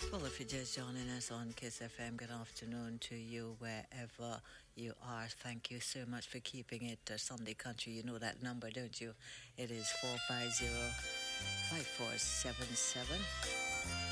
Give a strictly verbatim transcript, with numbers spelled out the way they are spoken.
Well, if you're just joining us on Kiss F M, good afternoon to you wherever you are. Thank you so much for keeping it uh, Sunday Country. You know that number, don't you? It is four five zero, five four seven seven.